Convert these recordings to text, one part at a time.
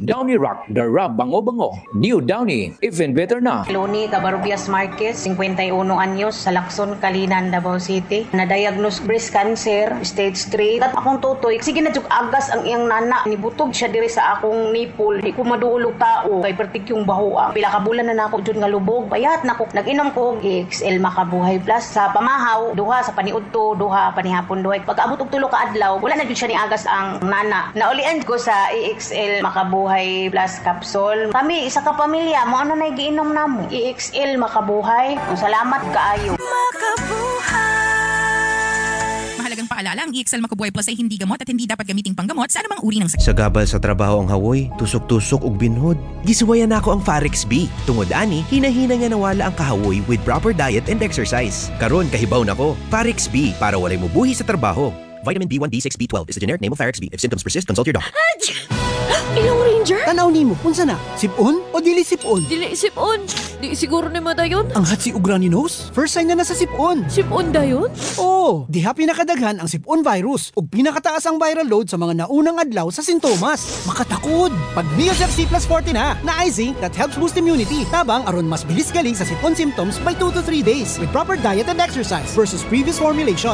Downy Rock, the rub bango-bango. New Downy, even better na. Loni Cabarubias Marquez, 51 anyos, sa Lacson, Kalinan, Davao City. Na-diagnose breast cancer, stage 3. At akong tutoy, sige na agas ang iyang nana. Nibutog siya diri sa akong nipple. Di ko maduulog tao. Kay pertik yung bahoa. Pila ka bulan na nako dyan nga lubog. Bayat na ko. Nag-inom ko EXL Makabuhay Plus. Sa pamahaw, duha sa paniudto, duha panihapon duhay. Pag-abot og tulo ka adlaw, wala na gyud siya ni agas ang nana. Naulian ko sa EXL Makabuhay Plus capsule. Kami isa ka pamilya, mo ano na giinom namo. EXL Makabuhay. Salamat kaayo. Mahalagang paalala, ang EXL Makabuhay Plus ay hindi gamot at hindi dapat gamiting panggamot sa anumang uri ng sakit. Sa gabal sa trabaho ang hawoy, tusok-tusok ug binhod. Gisuwayan nako ang Farex B. Tungod ani, hinahina nga nawala ang kahawoy with proper diet and exercise. Karon kahibaw nako, Farex B para walay mubuhi sa trabaho. Vitamin B1, B6, B12 is the generic name of Farex B. If symptoms persist, consult your doctor. Ilong Ranger? Tanaw nimo, unsa na? Sipon o dili sipon? Dili sipon. Di siguro ni mo dayon. Ang hatsi ug runny nose? First sign na nasa sipon. Sipon dayon? Oo, diha pinakadaghan ang sipon virus ug pinakataas ang viral load sa mga naunang adlaw sa sintomas. Makatakod. Pag Neosep C plus 40 na ay zinc that helps boost immunity. Tabang aron mas bilis galing sa sipon symptoms by 2 to 3 days with proper diet and exercise versus previous formulation.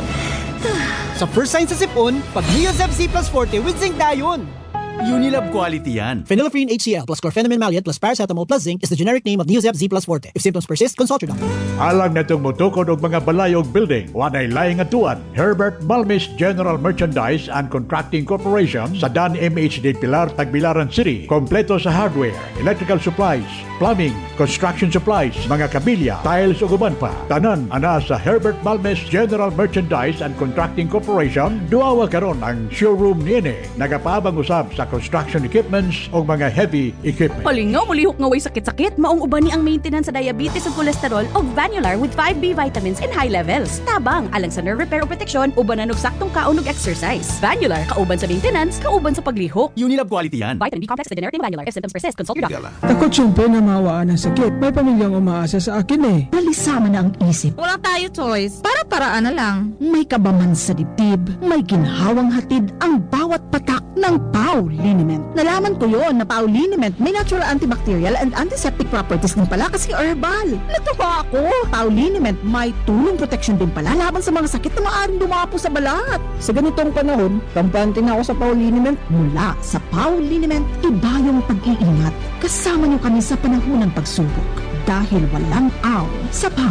Sa first sign sa sipon, pag Neosep C plus 40 with zinc dayon. Unilab quality yan. Phenylephrine HCl plus chlorpheniramine maleate plus paracetamol plus zinc is the generic name of Neosep Z plus Forte. If symptoms persist, consult your doctor. Alang na itong mutukod og mga balayog building, wanay laing atuan. Herbert Balmis General Merchandise and Contracting Corporation sa Dan MHD Pilar, Tagbilaran City. Kompleto sa hardware, electrical supplies, plumbing, construction supplies, mga kabilya, tiles ug uban pa. Tanan ana sa Herbert Balmis General Merchandise and Contracting Corporation. Duawa karon ang showroom niini. Nagapaabang usab sa construction equipments o mga heavy equipment. Palingaw, mulihok nga way sakit-sakit. Maong uban ni ang maintenance sa diabetes ug cholesterol o Vanular with 5B vitamins in high levels. Tabang, alang sa nerve repair o protection, ubanan og saktong kaon ug exercise. Vanular, kauban sa maintenance, kauban sa paglihok. Unilab quality yan. Vitamin B complex, the generic name Vanular. If symptoms persist, consult your doctor. Takot siyempre na mawaan ng sakit. May pamilyang umaasa sa akin eh. Nalisama na ang isip. Wala tayo choice. Para-paraan na lang. May kabaman sa dibdib. May ginhawang hatid ang bawat patak ng Pau Liniment. Nalaman ko yon na Pau Liniment may natural antibacterial and antiseptic properties din pala kasi herbal. Natuwa ako. Pau Liniment may tulong protection din pala laban sa mga sakit na maaaring dumapo sa balat. Sa ganitong panahon, kampante na ako sa Pau Liniment. Mula sa Pau Liniment, iba yung pag-iingat. Kasama niyo kami sa panahon ng pagsubok. Dahil walang aw sa Pau.